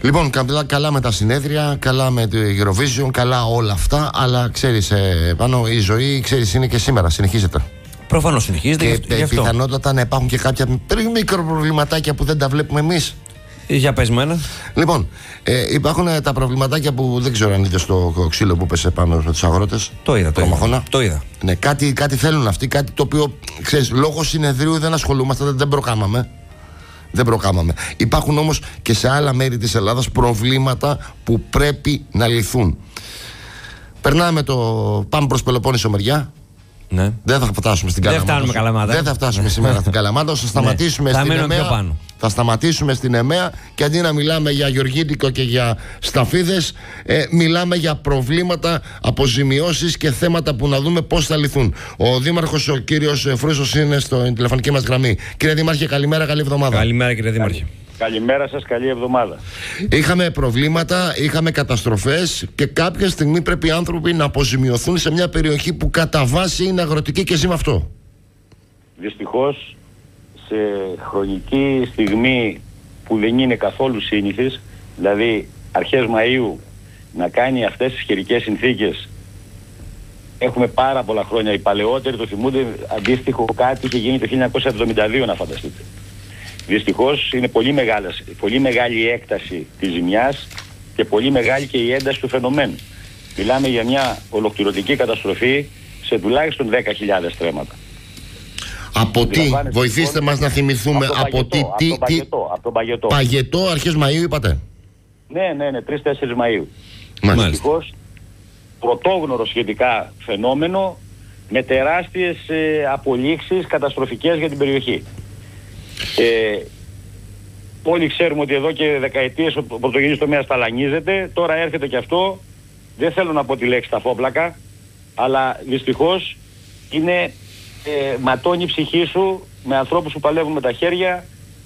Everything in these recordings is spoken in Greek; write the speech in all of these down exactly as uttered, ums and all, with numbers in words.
Λοιπόν, καλά, καλά με τα συνέδρια, καλά με το Eurovision, καλά όλα αυτά. Αλλά ξέρεις, ε, πάνω η ζωή, ξέρεις, είναι και σήμερα, συνεχίζεται. Προφανώς συνεχίζεται. Και γι' αυτό. πιθανότατα να υπάρχουν και κάποια μικροπροβληματάκια που δεν τα βλέπουμε εμείς. Για πες μου ένα. Λοιπόν, ε, υπάρχουν ε, τα προβληματάκια που δεν ξέρω αν είδες το ξύλο που πέσε πάνω με τους αγρότες. Το είδα, το είδα. Το είδα. Ναι, κάτι, κάτι θέλουν αυτοί, κάτι το οποίο, ξέρεις, λόγω συνεδρίου δεν ασχολούμαστε, δεν, δεν προκάμαμε. Δεν προκάμαμε. Υπάρχουν όμως και σε άλλα μέρη της Ελλάδας προβλήματα που πρέπει να λυθούν. Περνάμε το. Πάμε προς Πελοπόννησο μεριά. Ναι. Δεν θα φτάσουμε στην Καλαμάτα. Δεν φτάνουμε Καλαμάτα. Δεν θα φτάσουμε σήμερα στην Καλαμάτα. Θα σταματήσουμε ναι. στην θα ΕΜΕΑ. Πιο πάνω. Θα σταματήσουμε στην ΕΜΕΑ και αντί να μιλάμε για γεωργίτικο και για σταφίδες, ε, μιλάμε για προβλήματα, αποζημιώσεις και θέματα που να δούμε πώς θα λυθούν. Ο Δήμαρχος, ο κύριος Φρούσος, είναι στην τηλεφωνική μας γραμμή. Κύριε Δήμαρχε, καλημέρα, καλή εβδομάδα. Καλημέρα, κύριε Δήμαρχε. Καλημέρα σας, καλή εβδομάδα. Είχαμε προβλήματα, είχαμε καταστροφές και κάποια στιγμή πρέπει οι άνθρωποι να αποζημιωθούν σε μια περιοχή που κατά βάση είναι αγροτική και ζει με αυτό. Δυστυχώς, σε χρονική στιγμή που δεν είναι καθόλου σύνηθις, δηλαδή αρχές Μαΐου, να κάνει αυτές τις καιρικές συνθήκες, έχουμε πάρα πολλά χρόνια. Οι παλαιότεροι το θυμούνται, αντίστοιχο κάτι είχε γίνει το χίλια εννιακόσια εβδομήντα δύο, να φανταστείτε. Δυστυχώς είναι πολύ, μεγάλες, πολύ μεγάλη η έκταση της ζημιάς και πολύ μεγάλη και η ένταση του φαινομένου. Μιλάμε για μια ολοκληρωτική καταστροφή σε τουλάχιστον δέκα χιλιάδες στρέμματα. Από τι, βοηθήστε μας να θυμηθούμε, από, από τι, τι, από, τι, από τον Παγετό. Παγετό, αρχές Μαΐου είπατε. Ναι, ναι, ναι, τρεις τέσσερις Μαΐου. Μάλιστα. Δυστυχώς, πρωτόγνωρο σχετικά φαινόμενο με τεράστιες ε, απολύξεις καταστροφικές για την περιοχή. Ε, όλοι ξέρουμε ότι εδώ και δεκαετίες ο πρωτογενής τομέας ταλανίζεται. Τώρα έρχεται και αυτό. Δεν θέλω να πω τη λέξη ταφόπλακα, αλλά δυστυχώς είναι ε, ματώνει η ψυχή σου με ανθρώπους που παλεύουν με τα χέρια.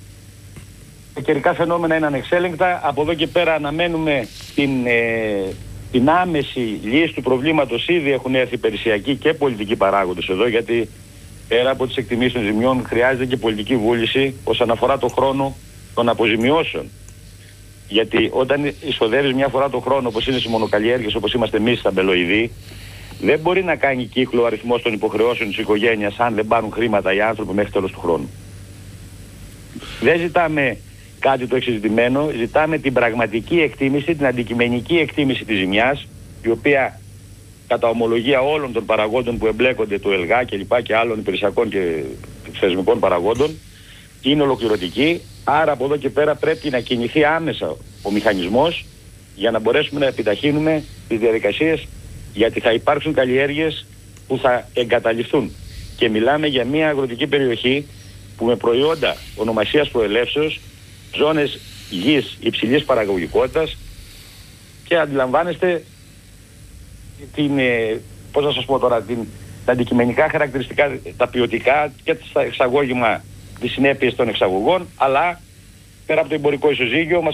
Τα καιρικά φαινόμενα είναι ανεξέλεγκτα. Από εδώ και πέρα αναμένουμε την, ε, την άμεση λύση του προβλήματος. Ήδη έχουν έρθει περιουσιακοί και πολιτικοί παράγοντες εδώ, γιατί πέρα από τις εκτιμήσεις των ζημιών χρειάζεται και πολιτική βούληση όσον αφορά το χρόνο των αποζημιώσεων. Γιατί όταν εισοδεύεις μια φορά το χρόνο, όπως είναι στις μονοκαλλιέργειες, όπως είμαστε εμείς στα μπελοειδή, δεν μπορεί να κάνει κύκλο ο αριθμός των υποχρεώσεων της οικογένειας αν δεν πάρουν χρήματα οι άνθρωποι μέχρι τέλος του χρόνου. Δεν ζητάμε κάτι το εξεζητημένο, ζητάμε την πραγματική εκτίμηση, την αντικειμενική εκτίμηση της ζημιάς, η οποία κατά ομολογία όλων των παραγόντων που εμπλέκονται, του ΕΛΓΑ και λοιπά και άλλων υπηρεσιακών και θεσμικών παραγόντων, είναι ολοκληρωτική. Άρα από εδώ και πέρα πρέπει να κινηθεί άμεσα ο μηχανισμός για να μπορέσουμε να επιταχύνουμε τις διαδικασίες, γιατί θα υπάρξουν καλλιέργειες που θα εγκαταλειφθούν. Και μιλάμε για μια αγροτική περιοχή που με προϊόντα ονομασίας προελεύσεως, ζώνες γης υψηλής παραγωγικότητας, και αντιλαμβάνεστε την, ε, πώς να σας πω τώρα, την, τα αντικειμενικά χαρακτηριστικά, τα ποιοτικά και τα εξαγώγημα, τις συνέπειες των εξαγωγών, αλλά πέρα από το εμπορικό ισοζύγιο μας